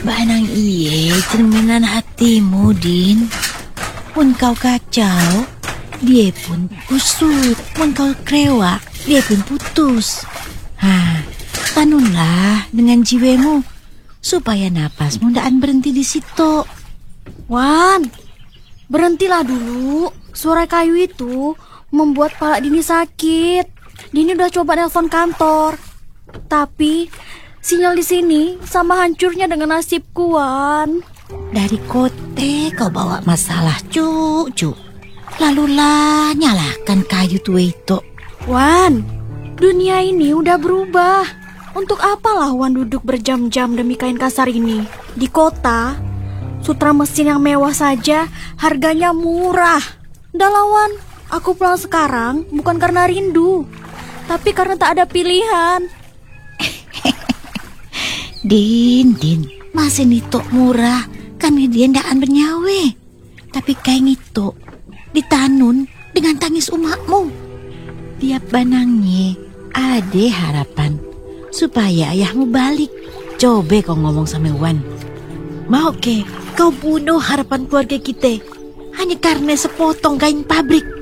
Banang iye cerminan hatimu, Din. Mun kau kacau, dia pun kusut. Mun kau krewak, dia pun putus. Tanunlah dengan jiwamu supaya napasmu ndaan berhenti di situ. Wan, berhentilah dulu. Suara kayu itu membuat kepala Dini sakit. Dini udah coba nelpon kantor, tapi sinyal di sini sama hancurnya dengan nasibku, Wan. Dari kote kau bawa masalah, cucu. Lalulah nyalahkan kayu tua itu. Wan, dunia ini udah berubah. Untuk apalah Wan duduk berjam-jam demi kain kasar ini? Di kota, sutra mesin yang mewah saja harganya murah. Udah Wan, aku pulang sekarang bukan karena rindu, tapi karena tak ada pilihan. Din, mesin itu murah karena dia ndaan bernyawe. Tapi kain itu ditanun dengan tangis umakmu. Tiap banangnya ada harapan supaya ayahmu balik. Coba kau ngomong sama Wan. Mau ke kau bunuh harapan keluarga kita hanya karena sepotong kain pabrik?